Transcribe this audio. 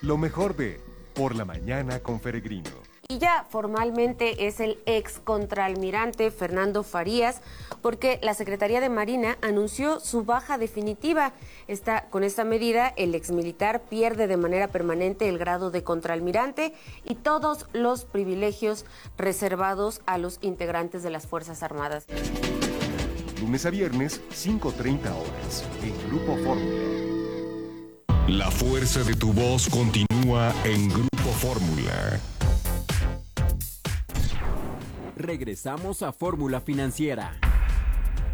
Lo mejor de Por la Mañana con Peregrino. Y ya formalmente es el ex contraalmirante Fernando Farías, porque la Secretaría de Marina anunció su baja definitiva. Con esta medida, el exmilitar pierde de manera permanente el grado de contraalmirante y todos los privilegios reservados a los integrantes de las Fuerzas Armadas. Lunes a viernes, 5:30 horas, en Grupo Fórmula. La fuerza de tu voz continúa en Grupo Fórmula. Regresamos a Fórmula Financiera.